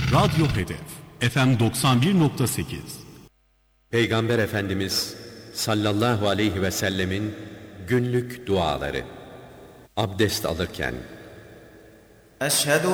Radyo Hedef FM 91.8. Peygamber Efendimiz sallallahu aleyhi ve sellemin günlük duaları. Abdest alırken: Eşhedü